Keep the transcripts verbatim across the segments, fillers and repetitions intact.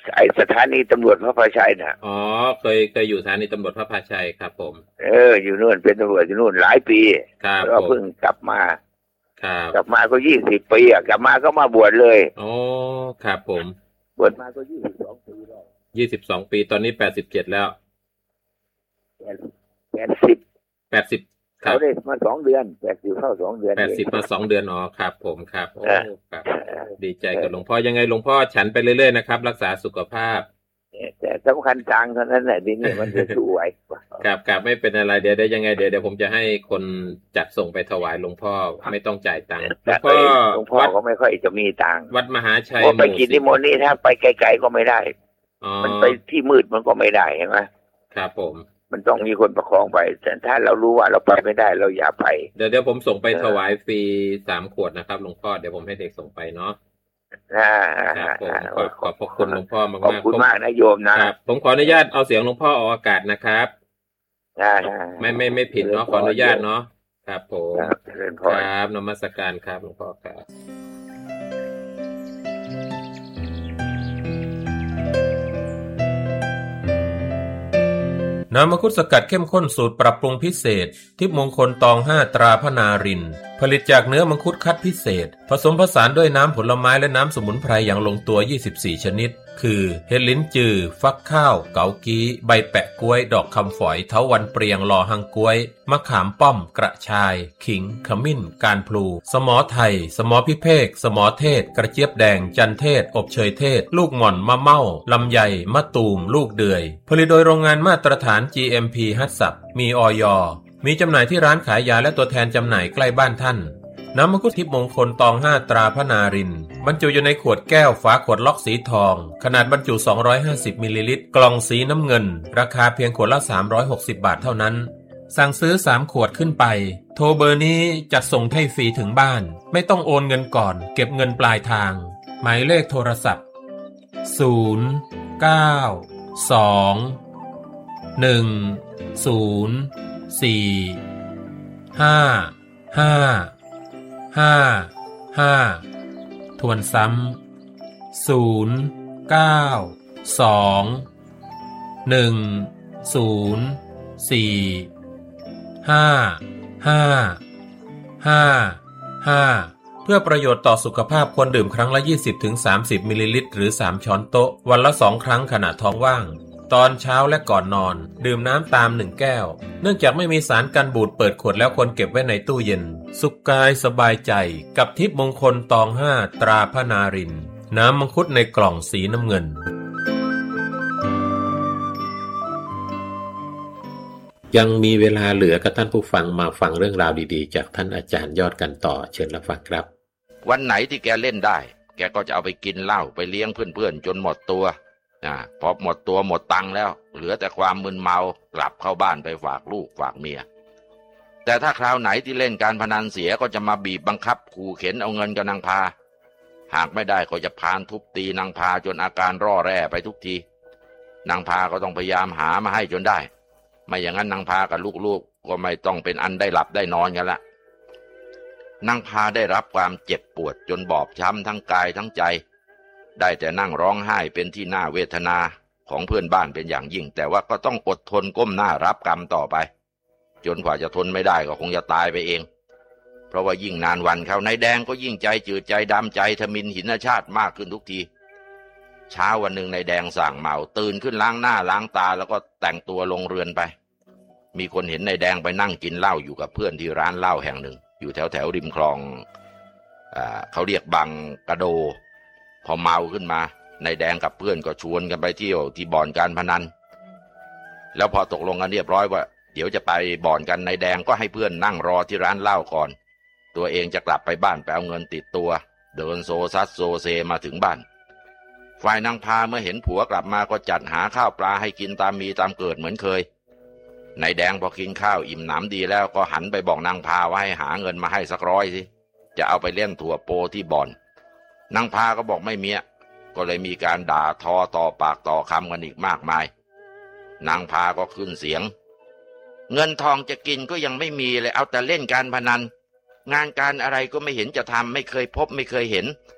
ไอ้สถานีตำรวจพระพาชัยน่ะอ๋อเคยเคยอยู่สถานีตำรวจพระพาชัยครับผมเอออยู่นู่นเป็นตำรวจอยู่นู่นหลายปีแล้วเพิ่งกลับมาครับกลับมาก็ยี่สิบปีอ่ะกลับมาก็มาบวชเลยอ๋อครับผมบวชมาก็ยี่สิบสองปีแล้วยี่สิบสองปีตอนนี้แปดสิบเจ็ดแล้วแปดสิบแปดสิบเขาได้มาสองเดือนแปดสิบเข้าสองเดือนแปดสิบมาสองเดือนอ๋อครับผมครับโอ้ครับดีใจกับหลวงพ่อยังไงหลวงพ่อฉันไปเรื่อยๆนะครับรักษาสุขภาพแต่สำคัญจังเท่านั้นแหละทีนี้มันจะสวยครับครับไม่เป็นอะไรเดี๋ยวได้ยังไงเดี๋ยวเดี๋ยวผมจะให้คนจัดส่งไปถวายหลวงพ่อไม่ต้องจ่ายตังค์หลวงพ่อหลวงพ่อก็ไม่ค่อยจะมีตังค์วัดมหาชัยไปกินนิมนต์นี่ถ้าไปไกลๆก็ไม่ได้มันไปที่มืดมันก็ไม่ได้เห็นไหมครับผมมันต้องมีคนประคองไปแต่ถ้าเรารู้ว่าเราไปไม่ได้เราอย่าไปเดี๋ยวเดี๋ยวผมส่งไปถวายฟรีสามขวดนะครับหลวงพ่อเดี๋ยวผมให้เด็กส่งไปเนาะครับผมขอบขอบพระคุณหลวงพ่อมากๆขอบคุณมากนะโยมนะครับผมขออนุญาตเอาเสียงหลวงพ่อออกอากาศนะครับไม่ไม่ไม่ผิดเนาะขออนุญาตเนาะครับผมครับนมัสการครับหลวงพ่อครับน้ำมังคุดสกัดเข้มข้นสูตรปรับปรุงพิเศษทิพย์มงคลตองห้าตราพนารินผลิตจากเนื้อมังคุดคัดพิเศษผสมผสานด้วยน้ำผลไม้และน้ำสมุนไพรอย่างลงตัวยี่สิบสี่ชนิดคือเห็ดลิ้นจือฟักข้าวเกากี้ใบแปะกล้วยดอกคำฝอยเถาวัลย์เปรียงลอหังกล้วยมะขามป้อมกระชายขิงขมิ้นการพลูสมอไทยสมอพิเภกสมอเทศกระเจี๊ยบแดงจันเทศอบเชยเทศลูกหม่อนมะเม่าลำไยมะตูมลูกเดือยผลิตโดยโรงงานมาตรฐาน จี เอ็ม พี ฮัตสับมีอย.มีจำหน่ายที่ร้านขายยาและตัวแทนจำหน่ายใกล้บ้านท่านน้ำมังคุดทิพย์มงคลตองห้าตราพนารินบรรจุอยู่ในขวดแก้วฝาขวดล็อกสีทองขนาดบรรจุสองร้อยห้าสิบมิลลิลิตรกล่องสีน้ำเงินราคาเพียงขวดละสามร้อยหกสิบบาทเท่านั้นสั่งซื้อสามขวดขึ้นไปโทรเบอร์นี้จัดส่งให้ฟรีถึงบ้านไม่ต้องโอนเงินก่อนเก็บเงินปลายทางหมายเลขโทรศัพท์ศูนย์ เก้า สอง หนึ่ง ศูนย์ สี่ ห้า ห้าห้า ห้าทวนซ้ำศูนย์ เก้า สอง หนึ่ง ศูนย์ สี่ ห้า ห้า ห้า ห้าเพื่อประโยชน์ต่อสุขภาพควรดื่มครั้งละ ยี่สิบถึงสามสิบมิลลิลิตรหรือสามช้อนโต๊ะวันละสองครั้งขณะท้องว่างตอนเช้าและก่อนนอนดื่มน้ำตามหนึ่งแก้วเนื่องจากไม่มีสารกันบูดเปิดขวดแล้วควรเก็บไว้ในตู้เย็นสุขกายสบายใจกับทิพย์มงคลตองห้าตราพนารินน้ำมังคุดในกล่องสีน้ำเงินยังมีเวลาเหลือกับท่านผู้ฟังมาฟังเรื่องราวดีๆจากท่านอาจารย์ยอดกันต่อเชิญรับฟังครับวันไหนที่แกเล่นได้แกก็จะเอาไปกินเหล้าไปเลี้ยงเพื่อนๆจนหมดตัวอ่าพอหมดตัวหมดตังค์แล้วเหลือแต่ความมึนเมากลับเข้าบ้านไปฝากลูกฝากเมียแต่ถ้าคราวไหนที่เล่นการพนันเสียก็จะมาบีบบังคับขู่เข็นเอาเงินกับนางพาหากไม่ได้ก็จะพานทุบตีนางพาจนอาการร่อแร่ไปทุกทีนางพาก็ต้องพยายามหามาให้จนได้ไม่อย่างนั้นนางพากับลูกๆก็ไม่ต้องเป็นอันได้หลับได้นอนกันละนางพาได้รับความเจ็บปวดจนบอบช้ำทั้งกายทั้งใจได้แต่นั่งร้องไห้เป็นที่น่าเวทนาของเพื่อนบ้านเป็นอย่างยิ่งแต่ว่าก็ต้องอดทนก้มหน้ารับกรรมต่อไปจนกว่าจะทนไม่ได้ก็คงจะตายไปเองเพราะว่ายิ่งนานวันเขานายแดงก็ยิ่งใจจืดใจดำใจทมิฬหินชาติมากขึ้นทุกทีเช้าวันหนึ่งนายแดงสั่งเมาตื่นขึ้นล้างหน้าล้างตาแล้วก็แต่งตัวลงเรือนไปมีคนเห็นนายแดงไปนั่งกินเหล้าอยู่กับเพื่อนที่ร้านเหล้าแห่งหนึ่งอยู่แถวแถวริมคลองอ่าเขาเรียกบางกระโดพอเมาขึ้นมานายแดงกับเพื่อนก็ชวนกันไปเที่ยวที่บ่อนการพนันแล้วพอตกลงกันเรียบร้อยว่าเดี๋ยวจะไปบ่อนกันนายแดงก็ให้เพื่อนนั่งรอที่ร้านเหล้าก่อนตัวเองจะกลับไปบ้านไปเอาเงินติดตัวเดินโซซัดโซเซมาถึงบ้านฝ่ายนางพาเมื่อเห็นผัวกลับมาก็จัดหาข้าวปลาให้กินตามมีตามเกิดเหมือนเคยนายแดงพอกินข้าวอิ่มหนำดีแล้วก็หันไปบอกนางพาว่าให้หาเงินมาให้สักร้อยสิจะเอาไปเล่นถั่วโปที่บ่อนนางพาก็บอกไม่มีก็เลยมีการด่าทอต่อปากต่อคำกันอีกมากมายนางพาก็ขึ้นเสียงเงินทองจะกินก็ยังไม่มีเลยเอาแต่เล่นการพนันงานการอะไรก็ไม่เห็นจะทำไม่เคยพบไม่เคยเห็น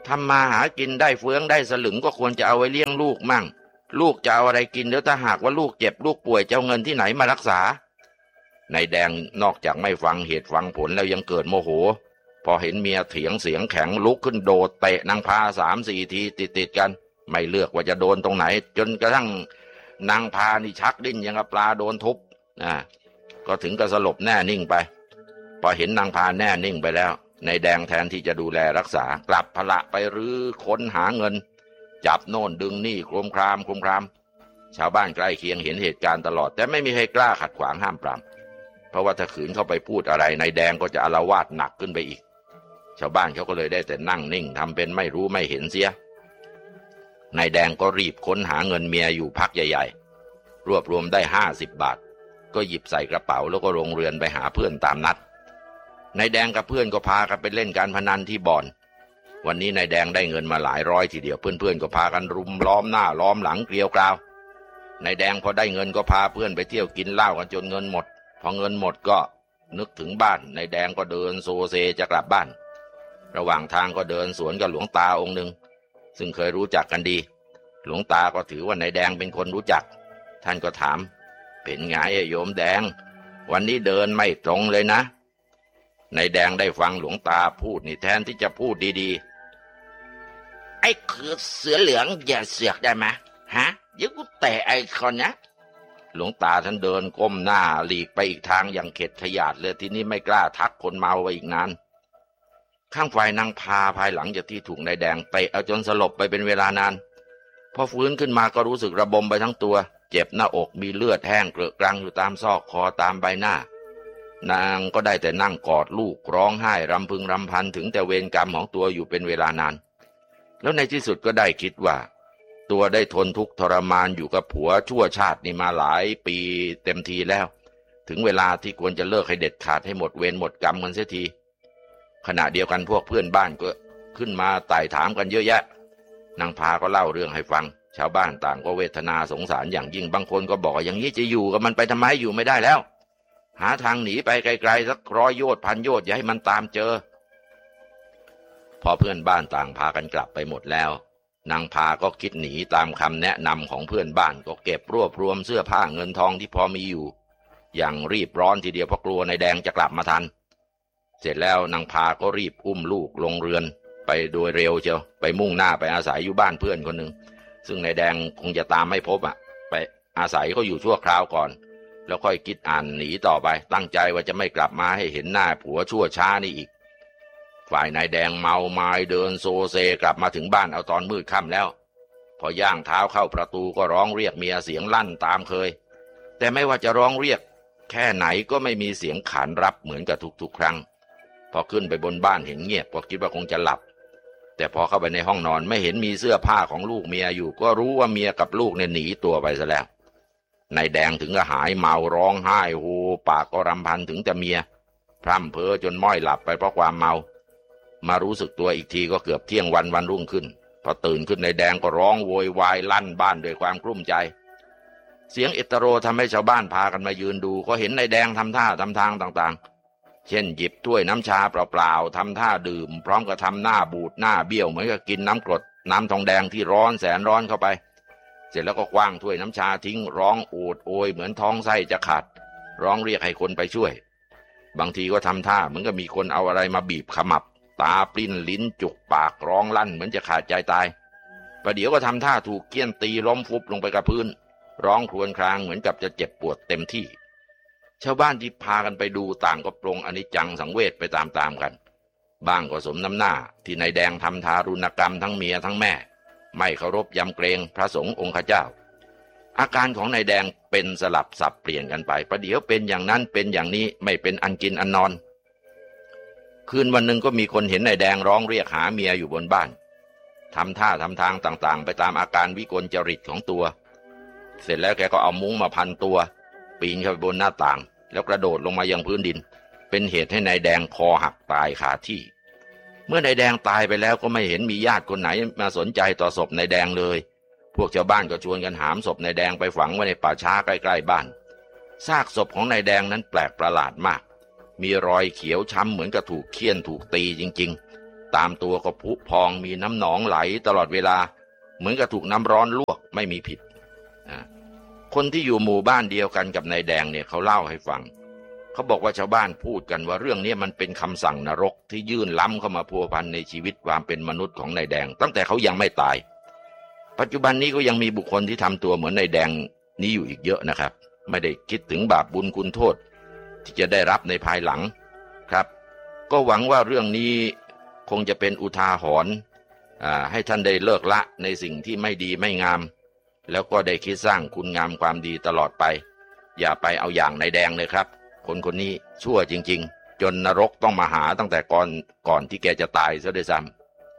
ทำมาหากินได้เฟืองได้สลึงก็ควรจะเอาไว้เลี้ยงลูกมั่งลูกจะเอาอะไรกินแล้วถ้าหากว่าลูกเจ็บลูกป่วยจะเอาเงินที่ไหนมารักษานายแดงนอกจากไม่ฟังเหตุฟังผลแล้วยังเกิดโมโหพอเห็นเมียเถียงเสียงแข็งลุกขึ้นโดดเตะนางพาสามสี่ทีติดๆกันไม่เลือกว่าจะโดนตรงไหนจนกระทั่งนางพานี่ชักดิ้นยังกับปลาโดนทุบอ่าก็ถึงกับสลบแน่นิ่งไปพอเห็นนางพาแน่นิ่งไปแล้วนายแดงแทนที่จะดูแลรักษากลับพละไปรื้อค้นหาเงินจับโน่นดึงนี่โครมครามโครมครามชาวบ้านใกล้เคียงเห็นเหตุการณ์ตลอดแต่ไม่มีใครกล้าขัดขวางห้ามปรามเพราะว่าถ้าขืนเข้าไปพูดอะไรนายแดงก็จะอาละวาดหนักขึ้นไปอีกชาวบ้านเขาก็เลยได้แต่นั่งนิ่งทำเป็นไม่รู้ไม่เห็นเสียนายแดงก็รีบค้นหาเงินเมียอยู่พักใหญ่ๆรวบรวมได้ห้าสิบบาทก็หยิบใส่กระเป๋าแล้วก็ลงเรือนไปหาเพื่อนตามนัดนายแดงกับเพื่อนก็พากันไปเล่นการพนันที่บ่อนวันนี้นายแดงได้เงินมาหลายร้อยทีเดียวเพื่อนๆก็พากันรุมล้อมหน้าล้อมหลังเกลียวกราวนายแดงพอได้เงินก็พาเพื่อนไปเที่ยวกินเหล้ากันจนเงินหมดพอเงินหมดก็นึกถึงบ้านนายแดงก็เดินโซเซจะกลับบ้านระหว่างทางก็เดินสวนกับหลวงตาองค์หนึ่งซึ่งเคยรู้จักกันดีหลวงตาก็ถือว่านายแดงเป็นคนรู้จักท่านก็ถามเป็นไงโยมแดงวันนี้เดินไม่ตรงเลยนะนายแดงได้ฟังหลวงตาพูดนี่แทนที่จะพูดดีๆไอ้คือเสือเหลืองอย่าเสือกได้ไหมฮะเดี๋ยวกูเตะไอ้คนนะหลวงตาท่านเดินก้มหน้าหลีกไปอีกทางอย่างเข็ดขยาดเลยทีนี้ไม่กล้าทักคนเมาไปอีกนานข้างฝ่ายนางพาภายหลังจากที่ถูกนายแดงเตะเอาจนสลบไปเป็นเวลานานพอฟื้นขึ้นมาก็รู้สึกระบมไปทั้งตัวเจ็บหน้าอกมีเลือดแห้งเกลอะกรังอยู่ตามซอกคอตามใบหน้านางก็ได้แต่นั่งกอดลูกร้องไห้รำพึงรำพันถึงแต่เวรกรรมของตัวอยู่เป็นเวลานานแล้วในที่สุดก็ได้คิดว่าตัวได้ทนทุกข์ทรมานอยู่กับผัวชั่วชาตินี่มาหลายปีเต็มทีแล้วถึงเวลาที่ควรจะเลิกให้เด็ดขาดให้หมดเวรหมดกรรมกันเสียทีขณะเดียวกันพวกเพื่อนบ้านก็ขึ้นมาไต่ถามกันเยอะแยะนางพาก็เล่าเรื่องให้ฟังชาวบ้านต่างก็เวทนาสงสารอย่างยิ่งบางคนก็บอกอย่างนี้จะอยู่กับมันไปทำไมอยู่ไม่ได้แล้วหาทางหนีไปไกลๆสักร้อยโยชน์พันโยชน์อย่าให้มันตามเจอพอเพื่อนบ้านต่างพากันกลับไปหมดแล้วนางพาก็คิดหนีตามคำแนะนำของเพื่อนบ้านก็เก็บรวบรวมเสื้อผ้าเงินทองที่พอมีอยู่อย่างรีบร้อนทีเดียวเพราะกลัวนายแดงจะกลับมาทันเสร็จแล้วนางพาก็รีบอุ้มลูกลงเรือนไปโดยเร็วเชียวไปมุ่งหน้าไปอาศัยอยู่บ้านเพื่อนคนหนึ่งซึ่งนายแดงคงจะตามไม่พบอ่ะไปอาศัยเขาอยู่ชั่วคราวก่อนแล้วค่อยคิดอ่านหนีต่อไปตั้งใจว่าจะไม่กลับมาให้เห็นหน้าผัวชั่วช้านี่อีกฝ่ายนายแดงเมาไม้เดินโซเซกลับมาถึงบ้านเอาตอนมืดค่ำแล้วพอย่างเท้าเข้าประตูก็ร้องเรียกเมียเสียงลั่นตามเคยแต่ไม่ว่าจะร้องเรียกแค่ไหนก็ไม่มีเสียงขานรับเหมือนกับทุกๆครั้งพอขึ้นไปบนบ้านเห็นเงียบก็คิดว่าคงจะหลับแต่พอเข้าไปในห้องนอนไม่เห็นมีเสื้อผ้าของลูกเมียอยู่ก็รู้ว่าเมียกับลูกเนี่ยหนีตัวไปซะแล้วนายแดงถึงกับหายเมาร้องไห้โฮปากก็รำพันถึงแต่เมียพร่ำเพ้อจนม้อยหลับไปเพราะความเมามารู้สึกตัวอีกทีก็เกือบเที่ยงวันวันรุ่งขึ้นพอตื่นขึ้นนายแดงก็ร้องโวยวายลั่นบ้านด้วยความกลุ้มใจเสียงเอตโรทำให้ชาวบ้านพากันมายืนดูก็เห็นนายแดงทำท่าทำทางต่างๆเช่นหยิบถ้วยน้ำชาเปล่าๆทำท่าดื่มพร้อมกับทำหน้าบูดหน้าเบี้ยวเหมือนกับกินน้ำกรดน้ำทองแดงที่ร้อนแสนร้อนเข้าไปเสร็จแล้วก็คว้างถ้วยน้ำชาทิ้งร้องโอดโอยเหมือนท้องไส้จะขาดร้องเรียกให้คนไปช่วยบางทีก็ทำท่าเหมือนกับมีคนเอาอะไรมาบีบขมับตาปลิ้นลิ้นจุกปากร้องลั่นเหมือนจะขาดใจตายประเดี๋ยวก็ทำท่าถูกเกี้ยนตีล้มฟุบลงไปกับพื้นร้องครวญครางเหมือนกับจะเจ็บปวดเต็มที่ชาวบ้านที่พากันไปดูต่างก็ปรงอนิจจังสังเวชไปตามๆกันบ้างก็สมน้ำหน้าที่นายแดงทำทารุณกรรมทั้งเมียทั้งแม่ไม่เคารพยำเกรงพระสงฆ์องค์ข้าเจ้าอาการของนายแดงเป็นสลับสับเปลี่ยนกันไปประเดี๋ยวเป็นอย่างนั้นเป็นอย่างนี้ไม่เป็นอันกินอันนอนคืนวันหนึ่งก็มีคนเห็นนายแดงร้องเรียกหาเมียอยู่บนบ้านทำท่าทำทางต่างๆไปตามอาการวิกลจริตของตัวเสร็จแล้วแกก็เอามุ้งมาพันตัวปีนเข้าไปบนหน้าต่างแล้วกระโดดลงมายังพื้นดินเป็นเหตุให้นายแดงคอหักตายคาที่เมื่อนายแดงตายไปแล้วก็ไม่เห็นมีญาติคนไหนมาสนใจต่อศพนายแดงเลยพวกชาวบ้านก็ชวนกันหามศพนายแดงไปฝังไว้ในป่าช้าใกล้ๆบ้านซากศพของนายแดงนั้นแปลกประหลาดมากมีรอยเขียวช้ำเหมือนกับถูกเฆี่ยนถูกตีจริงๆตามตัวก็พุพองมีน้ำหนองไหลตลอดเวลาเหมือนกับถูกน้ำร้อนลวกไม่มีผิดคนที่อยู่หมู่บ้านเดียวกันกับนายแดงเนี่ยเขาเล่าให้ฟังเขาบอกว่าชาวบ้านพูดกันว่าเรื่องนี้มันเป็นคำสั่งนรกที่ยื่นล้ำเข้ามาพัวพันในชีวิตความเป็นมนุษย์ของนายแดงตั้งแต่เขายังไม่ตายปัจจุบันนี้ก็ยังมีบุคคลที่ทำตัวเหมือนนายแดงนี้อยู่อีกเยอะนะครับไม่ได้คิดถึงบาปบุญคุณโทษที่จะได้รับในภายหลังครับก็หวังว่าเรื่องนี้คงจะเป็นอุทาหรณ์ให้ท่านได้เลิกละในสิ่งที่ไม่ดีไม่งามแล้วก็ได้คิดสร้างคุณงามความดีตลอดไปอย่าไปเอาอย่างนายแดงเลยครับคนคนนี้ชั่วจริงๆจนนรกต้องมาหาตั้งแต่ก่อนก่อนที่แกจะตายซะด้วยซ้ำ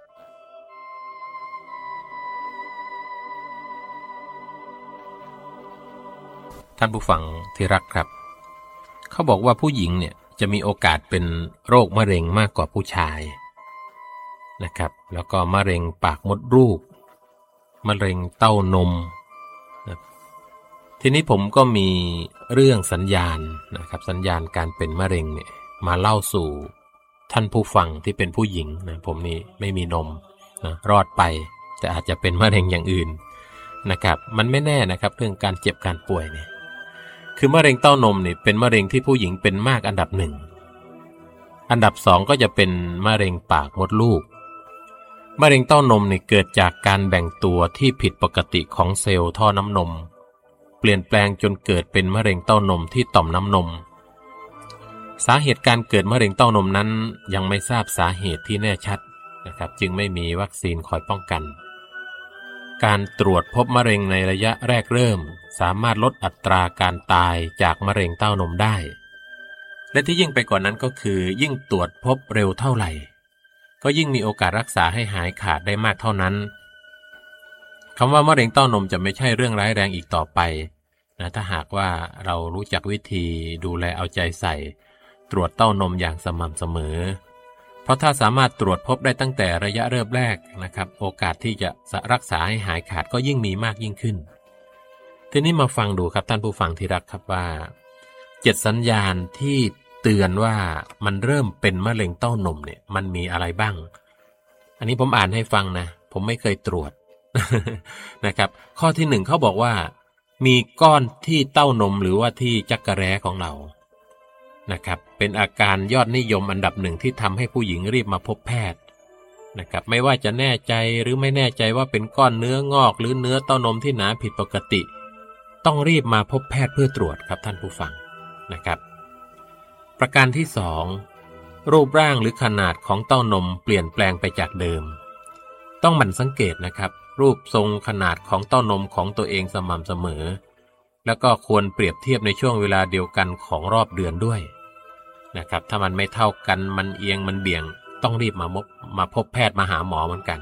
ท่านผู้ฟังที่รักครับเขาบอกว่าผู้หญิงเนี่ยจะมีโอกาสเป็นโรคมะเร็งมากกว่าผู้ชายนะครับแล้วก็มะเร็งปากมดลูกมะเร็งเต้านมนะทีนี้ผมก็มีเรื่องสัญญาณนะครับสัญญาณการเป็นมะเร็งเนี่ยมาเล่าสู่ท่านผู้ฟังที่เป็นผู้หญิงนะผมนี่ไม่มีนมนะรอดไปแต่อาจจะเป็นมะเร็งอย่างอื่นนะครับมันไม่แน่นะครับเรื่องการเจ็บการป่วยเนี่ยคือมะเร็งเต้านมเนี่ยเป็นมะเร็งที่ผู้หญิงเป็นมากอันดับหนึ่งอันดับสองก็จะเป็นมะเร็งปากมดลูกมะเร็งเต้านมเนี่ยเกิดจากการแบ่งตัวที่ผิดปกติของเซลล์ท่อน้ำนมเปลี่ยนแปลงจนเกิดเป็นมะเร็งเต้านมที่ต่อมน้ำนมสาเหตุการเกิดมะเร็งเต้านมนั้นยังไม่ทราบสาเหตุที่แน่ชัดนะครับจึงไม่มีวัคซีนคอยป้องกันการตรวจพบมะเร็งในระยะแรกเริ่มสามารถลดอัตราการตายจากมะเร็งเต้านมได้และที่ยิ่งไปกว่านั้นก็คือยิ่งตรวจพบเร็วเท่าไหร่ก็ยิ่งมีโอกาสรักษาให้หายขาดได้มากเท่านั้นคำว่ามะเร็งเต้านมจะไม่ใช่เรื่องร้ายแรงอีกต่อไปนะถ้าหากว่าเรารู้จักวิธีดูแลเอาใจใส่ตรวจเต้านมอย่างสม่ำเสมอเพราะถ้าสามารถตรวจพบได้ตั้งแต่ระยะเริ่มแรกนะครับโอกาสที่จะรักษาให้หายขาดก็ยิ่งมีมากยิ่งขึ้นทีนี้มาฟังดูครับท่านผู้ฟังที่รักครับว่าเจ็ดสัญญาณที่เตือนว่ามันเริ่มเป็นมะเร็งเต้านมเนี่ยมันมีอะไรบ้างอันนี้ผมอ่านให้ฟังนะผมไม่เคยตรวจ นะครับข้อที่หนึ่งเขาบอกว่ามีก้อนที่เต้านมหรือว่าที่จักระแร้ของเรานะครับเป็นอาการยอดนิยมอันดับหนึ่งที่ทำให้ผู้หญิงรีบมาพบแพทย์นะครับไม่ว่าจะแน่ใจหรือไม่แน่ใจว่าเป็นก้อนเนื้องอกหรือเนื้อเต้านมที่หนาผิดปกติต้องรีบมาพบแพทย์เพื่อตรวจครับท่านผู้ฟังนะครับประการที่สองรูปร่างหรือขนาดของเต้านมเปลี่ยนแปลงไปจากเดิมต้องหมั่นสังเกตนะครับรูปทรงขนาดของเต้านมของตัวเองสม่ำเสมอแล้วก็ควรเปรียบเทียบในช่วงเวลาเดียวกันของรอบเดือนด้วยนะครับถ้ามันไม่เท่ากันมันเอียงมันเบี่ยงต้องรีบมาพบมาพบแพทย์มาหาหมอเหมือนกัน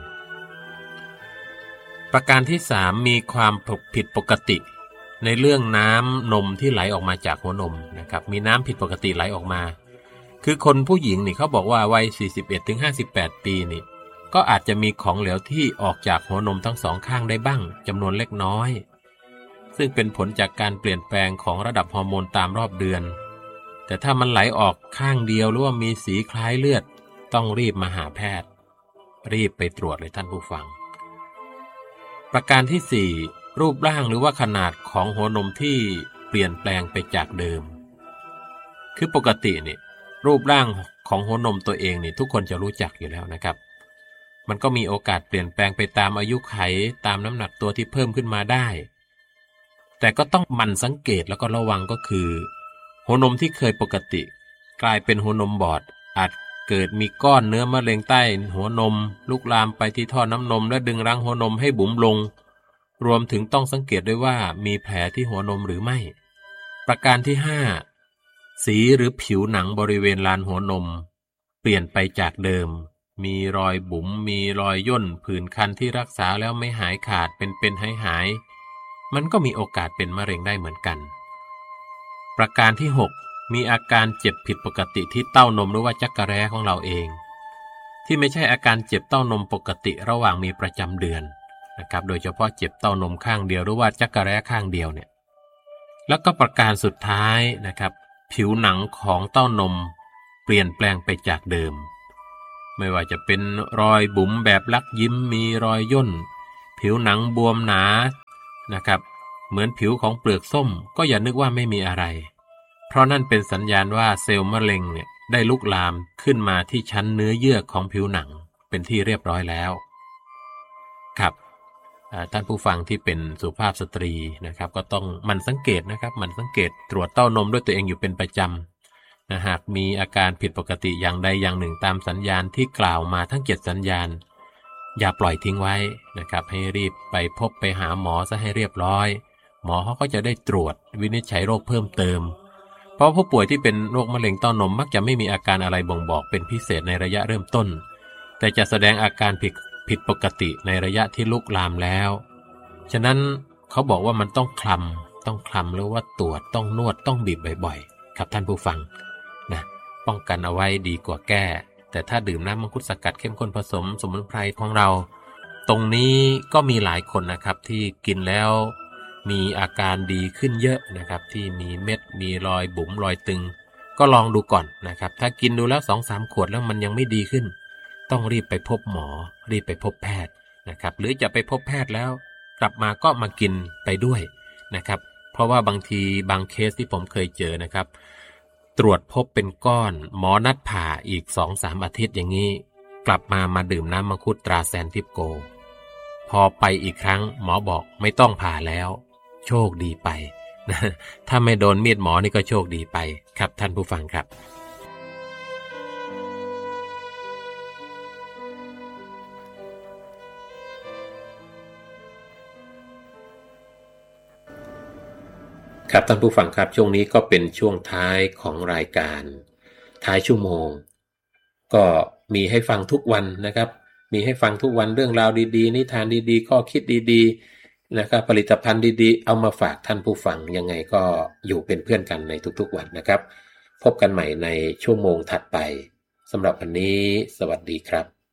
ประการที่สามมีความผิดปกติในเรื่องน้ำนมที่ไหลออกมาจากหัวนมนะครับมีน้ำผิดปกติไหลออกมาคือคนผู้หญิงนี่เขาบอกว่าวัย สี่สิบเอ็ดถึงห้าสิบแปด ปีนี่ก็อาจจะมีของเหลวที่ออกจากหัวนมทั้งสองข้างได้บ้างจำนวนเล็กน้อยซึ่งเป็นผลจากการเปลี่ยนแปลงของระดับฮอร์โมนตามรอบเดือนแต่ถ้ามันไหลออกข้างเดียวหรือว่ามีสีคล้ายเลือดต้องรีบมาหาแพทย์รีบไปตรวจเลยท่านผู้ฟังประการที่สี่รูปร่างหรือว่าขนาดของหัวนมที่เปลี่ยนแปลงไปจากเดิมคือปกตินี่รูปร่างของหัวนมตัวเองนี่ทุกคนจะรู้จักอยู่แล้วนะครับมันก็มีโอกาสเปลี่ยนแปลงไปตามอายุไขตามน้ำหนักตัวที่เพิ่มขึ้นมาได้แต่ก็ต้องหมั่นสังเกตแล้วก็ระวังก็คือหัวนมที่เคยปกติกลายเป็นหัวนมบอดอาจเกิดมีก้อนเนื้อมะเร็งใต้หัวนมลุกลามไปที่ท่อน้ำนมและดึงรั้งหัวนมให้บุ๋มลงรวมถึงต้องสังเกตด้วยว่ามีแผลที่หัวนมหรือไม่ประการที่ห้าสีหรือผิวหนังบริเวณลานหัวนมเปลี่ยนไปจากเดิมมีรอยบุ๋มมีรอยย่นผื่นคันที่รักษาแล้วไม่หายขาดเป็นเป็นหายหายมันก็มีโอกาสเป็นมะเร็งได้เหมือนกันประการที่หกมีอาการเจ็บผิดปกติที่เต้านมหรือว่าจักระแร้ของเราเองที่ไม่ใช่อาการเจ็บเต้านมปกติระหว่างมีประจำเดือนนะครับโดยเฉพาะเจ็บเต้านมข้างเดียวหรือว่าจักระแร้ข้างเดียวเนี่ยแล้วก็ประการสุดท้ายนะครับผิวหนังของเต้านมเปลี่ยนแปลงไปจากเดิมไม่ว่าจะเป็นรอยบุ๋มแบบลักยิ้มมีรอยย่นผิวหนังบวมหนานะครับเหมือนผิวของเปลือกส้มก็อย่านึกว่าไม่มีอะไรเพราะนั่นเป็นสัญญาณว่าเซลล์มะเร็งเนี่ยได้ลุกลามขึ้นมาที่ชั้นเนื้อเยื่อของผิวหนังเป็นที่เรียบร้อยแล้วครับท่านผู้ฟังที่เป็นสุภาพสตรีนะครับก็ต้องหมั่นสังเกตนะครับหมั่นสังเกตตรวจเต้านมด้วยตัวเองอยู่เป็นประจำนะหากมีอาการผิดปกติอย่างใดอย่างหนึ่งตามสัญญาณที่กล่าวมาทั้งเจ็ดสัญญาณอย่าปล่อยทิ้งไว้นะครับให้รีบไปพบไปหาหมอซะให้เรียบร้อยหมอเขาก็จะได้ตรวจวินิจฉัยโรคเพิ่มเติมเพราะผู้ป่วยที่เป็นโรคมะเร็งเต้านมมักจะไม่มีอาการอะไรบ่งบอกเป็นพิเศษในระยะเริ่มต้นแต่จะแสดงอาการผิดผิดปกติในระยะที่ลุกลามแล้วฉะนั้นเขาบอกว่ามันต้องคลำต้องคลำหรือว่าตรวจต้องนวดต้องบีบบ่อยๆครับท่านผู้ฟังนะป้องกันเอาไว้ดีกว่าแก้แต่ถ้าดื่มน้ำมังคุดสกัดเข้มข้นผสมสมุนไพรของเราตรงนี้ก็มีหลายคนนะครับที่กินแล้วมีอาการดีขึ้นเยอะนะครับที่มีเม็ดมีรอยบุ๋มรอยตึงก็ลองดูก่อนนะครับถ้ากินดูแล้ว สองถึงสาม ขวดแล้วมันยังไม่ดีขึ้นต้องรีบไปพบหมอรีบไปพบแพทย์นะครับหรือจะไปพบแพทย์แล้วกลับมาก็มากินไปด้วยนะครับเพราะว่าบางทีบางเคสที่ผมเคยเจอนะครับตรวจพบเป็นก้อนหมอนัดผ่าอีก สองถึงสาม อาทิตย์อย่างนี้กลับมามาดื่มน้ำมังคุดตราแซนทิปโกพอไปอีกครั้งหมอบอกไม่ต้องผ่าแล้วโชคดีไปนะถ้าไม่โดนมีดหมอนี่ก็โชคดีไปครับท่านผู้ฟังครับครับท่านผู้ฟังครับช่วงนี้ก็เป็นช่วงท้ายของรายการท้ายชั่วโมงก็มีให้ฟังทุกวันนะครับมีให้ฟังทุกวันเรื่องราวดีๆนิทานดีๆข้อคิดดีๆนะครับผลิตภัณฑ์ดีๆเอามาฝากท่านผู้ฟังยังไงก็อยู่เป็นเพื่อนกันในทุกๆวันนะครับพบกันใหม่ในชั่วโมงถัดไปสำหรับวันนี้สวัสดีครับ